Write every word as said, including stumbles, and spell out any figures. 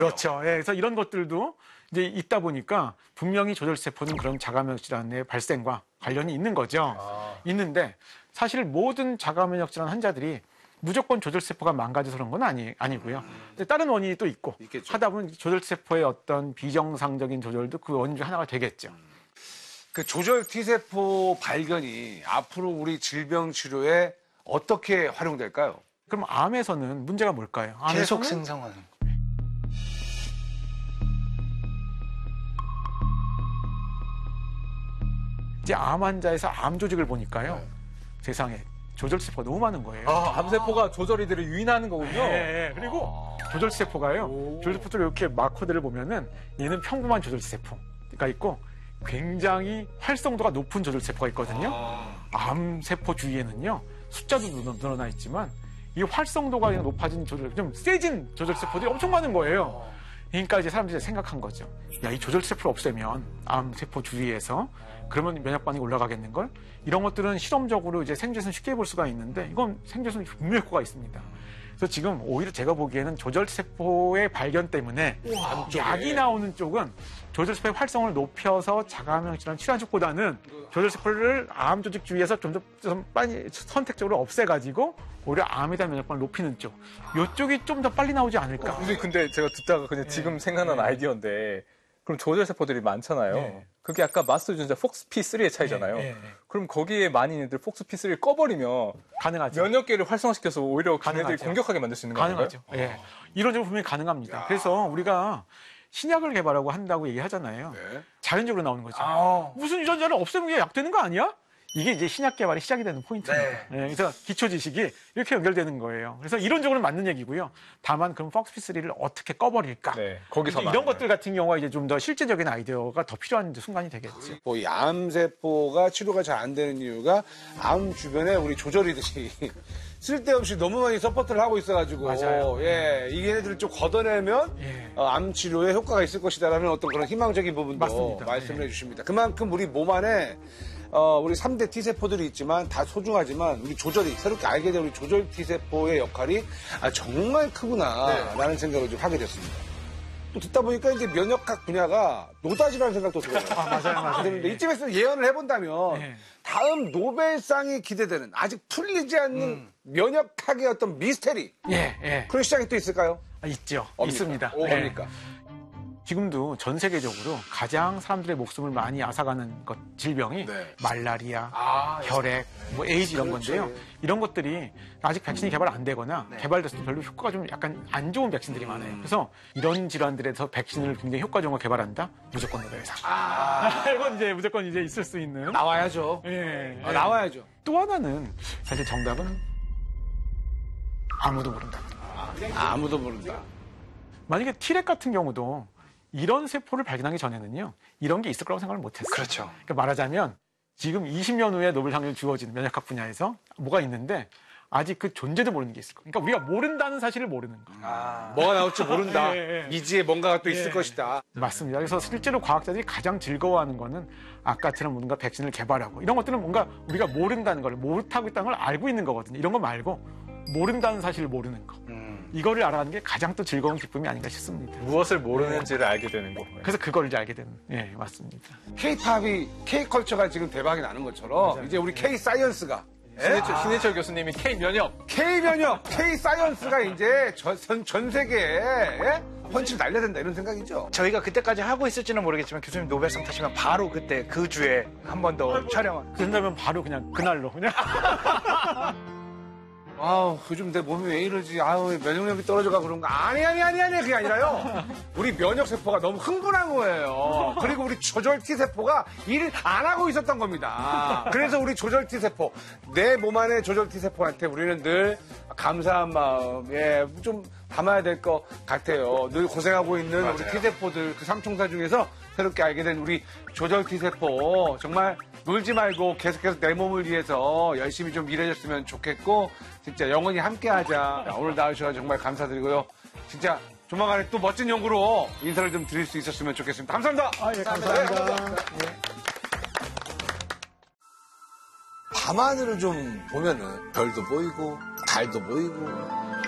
그렇죠. 예, 그래서 이런 것들도 이제 있다 보니까 분명히 조절세포는 그런 자가면역 질환의 발생과 관련이 있는 거죠. 아. 있는데 사실 모든 자가면역 질환 환자들이 무조건 조절세포가 망가져서 그런 건 아니, 아니고요. 근데 다른 원인이 또 있고 있겠죠. 하다 보면 조절세포의 어떤 비정상적인 조절도 그 원인 중 하나가 되겠죠. 그 조절 T세포 발견이 앞으로 우리 질병 치료에 어떻게 활용될까요? 그럼 암에서는 문제가 뭘까요? 계속 암에서는 생성하는. 이제 암 환자에서 암 조직을 보니까요. 네. 세상에 조절세포가 너무 많은 거예요. 아, 암세포가 조절이들을 유인하는 거군요. 예, 예. 그리고 조절세포가요. 조절세포들 이렇게 마커들을 보면은 얘는 평범한 조절세포가 있고 굉장히 활성도가 높은 조절세포가 있거든요. 암세포 주위에는요. 숫자도 늘어나 있지만 이 활성도가 높아진 조절, 좀 세진 조절세포들이 엄청 많은 거예요. 그러니까 이제 사람들이 생각한 거죠. 야, 이 조절세포를 없애면 암세포 주위에서 그러면 면역 반응이 올라가겠는걸? 이런 것들은 실험적으로 이제 생쥐에서는 쉽게 볼 수가 있는데 이건 생쥐에서는 분명히 효과가 있습니다. 그래서 지금 오히려 제가 보기에는 조절세포의 발견 때문에 우와, 약이 나오는 쪽은 조절세포의 활성을 높여서 자가면역 질환 치료한 쪽보다는 조절세포를 암 조직 주위에서 좀 더 좀 빨리 선택적으로 없애가지고 오히려 암에 대한 면역 반응을 높이는 쪽, 이쪽이 좀 더 빨리 나오지 않을까. 선생님, 근데 제가 듣다가 그냥 지금 생각난 아이디어인데 그럼 조절세포들이 많잖아요. 네. 그게 아까 마스터 유전자 폭스피 쓰리의 차이잖아요. 네, 네, 네. 그럼 거기에 많은 애들 폭스피 쓰리를 꺼버리면 가능하죠. 면역계를 활성화시켜서 오히려 걔네들이 가능하죠. 공격하게 만들 수 있는 거 아닌가요? 가능하죠. 예. 이론적으로 분명히 가능합니다. 그래서 우리가 신약을 개발하고 한다고 얘기하잖아요. 네. 자연적으로 나오는 거죠. 아. 무슨 유전자를 없애면 이게 약 되는 거 아니야? 이게 이제 신약 개발이 시작이 되는 포인트입니다. 네. 예, 그래서 기초 지식이 이렇게 연결되는 거예요. 그래서 이론적으로는 맞는 얘기고요. 다만 그럼 폭스피 쓰리를 어떻게 꺼버릴까? 네, 거기서 이런 것들 같은 경우가 이제 좀 더 실제적인 아이디어가 더 필요한 순간이 되겠죠. 뭐 이 암세포가 치료가 잘 안 되는 이유가 암 주변에 우리 조절이들이 쓸데없이 너무 많이 서포트를 하고 있어가지고 맞아요. 예, 이 얘네들을 좀 걷어내면 예. 어, 암 치료에 효과가 있을 것이다라는 어떤 그런 희망적인 부분도 맞습니다. 말씀을 예. 해주십니다. 그만큼 우리 몸 안에 어, 우리 삼 대 T세포들이 있지만 다 소중하지만 우리 조절이 새롭게 알게 된 우리 조절 T세포의 역할이 아, 정말 크구나라는 생각을 좀 하게 됐습니다. 또 듣다 보니까 이제 면역학 분야가 노다지라는 생각도 들어요. 아, 맞아요, 맞아요. 근데 이쯤에서 예언을 해본다면 네. 다음 노벨상이 기대되는 아직 풀리지 않는 음. 면역학의 어떤 미스테리 예, 예. 그런 시장이 또 있을까요? 아, 있죠. 옵니까? 있습니다. 오, 예. 뭡니까? 지금도 전 세계적으로 가장 사람들의 목숨을 많이 앗아가는 것, 질병이 네. 말라리아, 아, 혈액, 뭐 에이즈 이런 그렇죠. 건데요. 이런 것들이 아직 백신이 개발 안 되거나 개발됐을 때 별로 효과가 좀 약간 안 좋은 백신들이 많아요. 그래서 이런 질환들에서 백신을 굉장히 효과적으로 개발한다? 무조건 노벨상. 아, 이건 이제 무조건 이제 있을 수 있는. 나와야죠. 예, 아, 예. 나와야죠. 또 하나는 사실 정답은 아무도 모른다. 아, 아무도 모른다. 만약에 티렉 같은 경우도 이런 세포를 발견하기 전에는요, 이런 게 있을 거라고 생각을 못 했어요. 그렇죠. 그러니까 말하자면 지금 이십 년 후에 노벨상을 주어지는 면역학 분야에서 뭐가 있는데 아직 그 존재도 모르는 게 있을 거예요. 그러니까 우리가 모른다는 사실을 모르는 거예요. 아, 뭐가 나올지 모른다. 예, 예. 미지에 뭔가가 또 있을 예. 것이다. 맞습니다. 그래서 실제로 과학자들이 가장 즐거워하는 거는 아까처럼 뭔가 백신을 개발하고 이런 것들은 뭔가 우리가 모른다는 걸, 못하고 있다는 걸 알고 있는 거거든요. 이런 거 말고 모른다는 사실을 모르는 거. 이거를 알아가는 게 가장 또 즐거운 기쁨이 아닌가 싶습니다. 무엇을 모르는지를 알게 되는 거. 그래서 그걸 이제 알게 되는, 예, 맞습니다. K-팝이, K-컬처가 지금 대박이 나는 것처럼 이제 우리 K-사이언스가 신해철, 신해철 교수님이 K면역. K-면역, K-사이언스가 이제 전, 전 세계에 예? 펀치를 날려야 된다 이런 생각이죠. 저희가 그때까지 하고 있을지는 모르겠지만 교수님 노벨상 타시면 바로 그때 그 주에 한 번 더 촬영. 그런다면 바로 그냥 그날로 그냥. 아우, 요즘 내 몸이 왜 이러지? 아우, 면역력이 떨어져가 그런 거. 아니, 아니, 아니, 아니, 그게 아니라요. 우리 면역세포가 너무 흥분한 거예요. 그리고 우리 조절 T세포가 일을 안 하고 있었던 겁니다. 그래서 우리 조절 T세포, 내 몸 안의 조절 T세포한테 우리는 늘 감사한 마음, 예, 좀 담아야 될 것 같아요. 늘 고생하고 있는 맞아요. 우리 T세포들, 그 삼총사 중에서 새롭게 알게 된 우리 조절 T세포, 정말 놀지 말고 계속해서 내 몸을 위해서 열심히 좀 일해줬으면 좋겠고, 진짜 영원히 함께하자. 오늘 나와주셔서 정말 감사드리고요. 진짜 조만간에 또 멋진 연구로 인사를 좀 드릴 수 있었으면 좋겠습니다. 감사합니다. 아, 예, 감사합니다. 밤하늘을 좀 보면은 별도 보이고 달도 보이고